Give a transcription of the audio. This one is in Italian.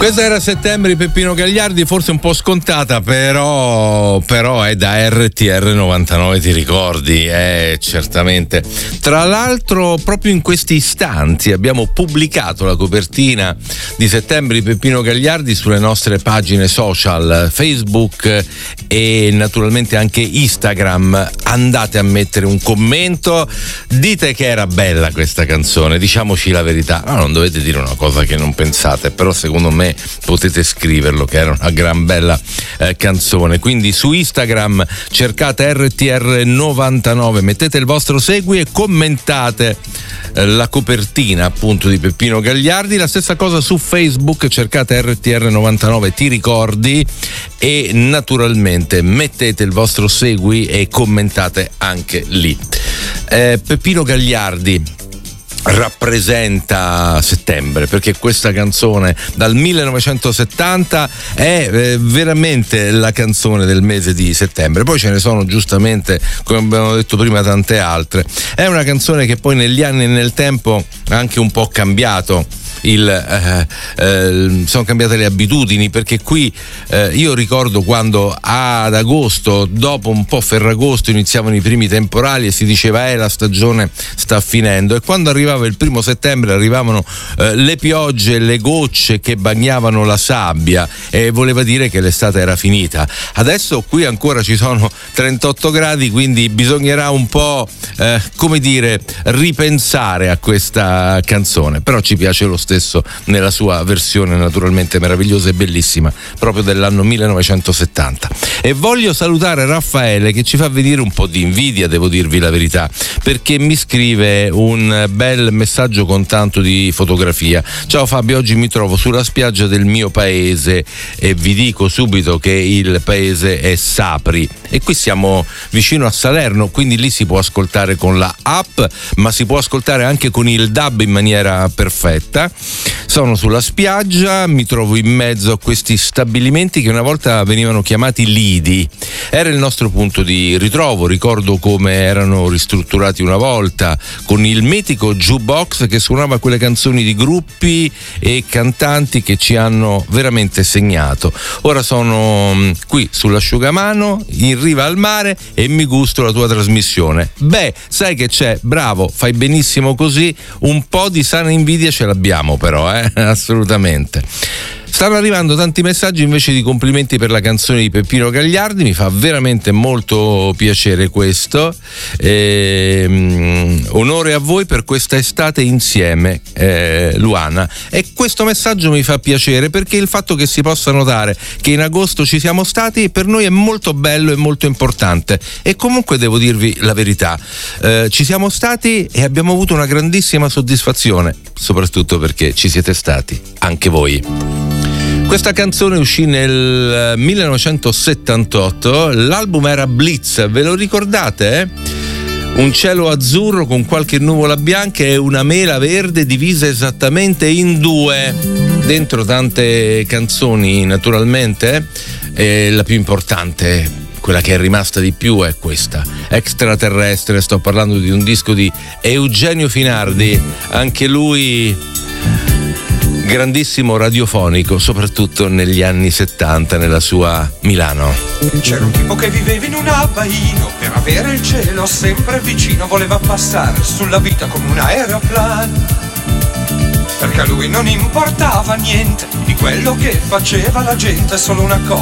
Questa era Settembre di Peppino Gagliardi, forse un po' scontata, però è da RTR 99, ti ricordi? Certamente. Tra l'altro, proprio in questi istanti abbiamo pubblicato la copertina di Settembre di Peppino Gagliardi sulle nostre pagine social, Facebook e naturalmente anche Instagram. Andate a mettere un commento, dite che era bella questa canzone, diciamoci la verità. No, non dovete dire una cosa che non pensate, però secondo me potete scriverlo che era una gran bella canzone. Quindi su Instagram cercate RTR99, mettete il vostro segui e commentate la copertina appunto di Peppino Gagliardi. La stessa cosa su Facebook, cercate RTR99 ti ricordi e naturalmente mettete il vostro segui e commentate anche lì. Peppino Gagliardi rappresenta settembre, perché questa canzone dal 1970 è veramente la canzone del mese di settembre. Poi ce ne sono giustamente, come abbiamo detto prima, tante altre. È una canzone che poi negli anni e nel tempo ha anche un po' cambiato sono cambiate le abitudini, perché qui io ricordo quando ad agosto, dopo un po' Ferragosto, iniziavano i primi temporali e si diceva la stagione sta finendo, e quando arrivava il 1 settembre arrivavano le piogge, le gocce che bagnavano la sabbia e voleva dire che l'estate era finita. Adesso qui ancora ci sono 38 gradi, quindi bisognerà un po' ripensare a questa canzone, però ci piace lo stesso nella sua versione naturalmente meravigliosa e bellissima, proprio dell'anno 1970. E voglio salutare Raffaele, che ci fa venire un po' di invidia, devo dirvi la verità, perché mi scrive un bel messaggio con tanto di fotografia. Ciao Fabio, oggi mi trovo sulla spiaggia del mio paese e vi dico subito che il paese è Sapri, e qui siamo vicino a Salerno, quindi lì si può ascoltare con la app, ma si può ascoltare anche con il DAB in maniera perfetta. Sono sulla spiaggia, mi trovo in mezzo a questi stabilimenti che una volta venivano chiamati lidi. Era il nostro punto di ritrovo, ricordo come erano ristrutturati una volta, con il mitico jukebox che suonava quelle canzoni di gruppi e cantanti che ci hanno veramente segnato. Ora sono qui sull'asciugamano, in riva al mare, e mi gusto la tua trasmissione. Beh, sai che c'è? Bravo, fai benissimo così, un po' di sana invidia ce l'abbiamo però, assolutamente. Stanno arrivando tanti messaggi invece di complimenti per la canzone di Peppino Gagliardi, mi fa veramente molto piacere questo. Onore a voi per questa estate insieme, Luana. E questo messaggio mi fa piacere perché il fatto che si possa notare che in agosto ci siamo stati per noi è molto bello e molto importante. E comunque devo dirvi la verità, ci siamo stati e abbiamo avuto una grandissima soddisfazione, soprattutto perché ci siete stati anche voi. Questa canzone uscì nel 1978, l'album era Blitz, ve lo ricordate? Un cielo azzurro con qualche nuvola bianca e una mela verde divisa esattamente in due. Dentro tante canzoni naturalmente, la più importante, quella che è rimasta di più, è questa, Extraterrestre. Sto parlando di un disco di Eugenio Finardi, anche lui grandissimo radiofonico, soprattutto negli anni 70 nella sua Milano. C'era un tipo che viveva in un abbaino, per avere il cielo sempre vicino voleva passare sulla vita come un aeroplano, perché a lui non importava niente di quello che faceva la gente, solo una cosa